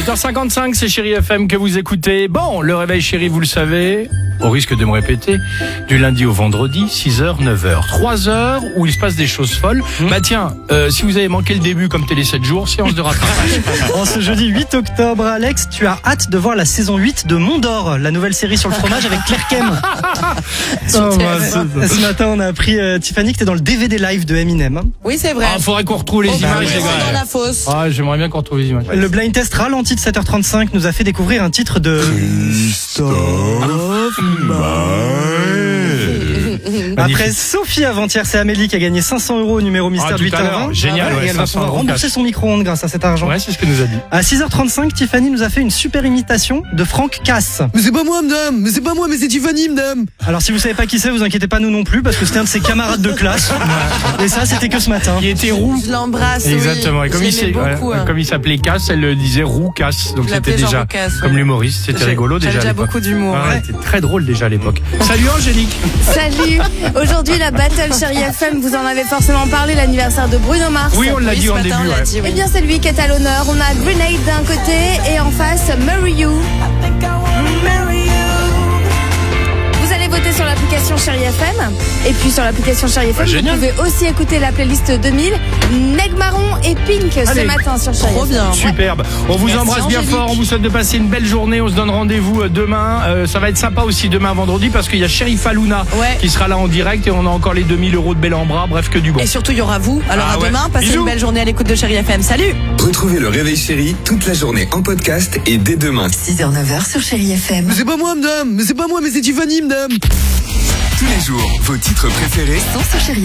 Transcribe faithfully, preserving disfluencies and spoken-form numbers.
huit heures cinquante-cinq, c'est Chéri F M que vous écoutez. Bon, le réveil chéri, vous le savez, au risque de me répéter, du lundi au vendredi, six heures, neuf heures. trois heures où il se passe des choses folles. Mmh. Bah tiens, euh, si vous avez manqué le début comme Télé sept jours, séance de rattrapage. En ce jeudi huit octobre, Alex, tu as hâte de voir la saison huit de Mondor, la nouvelle série sur le fromage avec Claire Kem. Oh, bah, ce matin, on a appris, euh, Tiffany, que t'es dans le D V D live de Eminem. Oui, c'est vrai. Ah, faudrait qu'on retrouve les oh, images, bah, les gars. dans la fosse. Ah, j'aimerais bien qu'on retrouve les images. Le blind test ralenti de sept heures trente-cinq nous a fait découvrir un titre de Christophe Après Sophie avant-hier, c'est Amélie qui a gagné cinq cents euros au numéro mystère ah, de huit heures vingt. Génial, ouais, et elle va pouvoir rembourser son micro-ondes grâce à cet argent. Ouais, c'est ce que nous a dit. À six heures trente-cinq, Tiffany nous a fait une super imitation de Franck Casse. Mais c'est pas moi, madame. Mais c'est pas moi, mais c'est Tiffany, madame. Alors si vous savez pas qui c'est, vous inquiétez pas, nous non plus, parce que c'était un de ses camarades de classe. Et ça, c'était que ce matin. Il était roux. Je l'embrasse. Exactement. Oui. Et comme il, beaucoup, ouais, hein. comme il s'appelait Casse, elle le disait roux Casse. Donc je c'était déjà Casse, comme oui. l'humoriste. C'était rigolo déjà. J'avais déjà beaucoup d'humour. Ah, ouais. C'était très drôle déjà à l'époque. Salut Angélique. Salut. Aujourd'hui, la Battle Chéri F M, vous en avez forcément parlé, l'anniversaire de Bruno Mars. Oui, on l'a oui, dit en matin, début. Ouais. Dit, oui. Eh bien, c'est lui qui est à l'honneur. On a Grenade d'un côté et en face, Marry You. Vous allez voter sur l'application Chéri F M. Et puis sur l'application Chéri F M, bah, vous pouvez aussi écouter la playlist deux mille. Neg Marron et Pink Allez, ce matin sur Chéri trop F M. bien. Superbe. On vous Merci embrasse bien Angélique. fort. On vous souhaite de passer une belle journée. On se donne rendez-vous demain. Euh, ça va être sympa aussi demain vendredi parce qu'il y a Sheriff Aluna ouais. qui sera là en direct et on a encore les deux mille euros de bel en bras. Bref, que du bon. Et surtout, il y aura vous. Alors ah, à ouais. demain. Passez Bisous. une belle journée à l'écoute de Chéri F M. Salut. Retrouvez le réveil chéri toute la journée en podcast et dès demain. six heures neuf heures sur Chéri F M. Mais c'est pas moi, madame. Mais c'est pas moi, mais c'est Tiffany, madame. Tous les jours, vos titres préférés Sans ce Chéri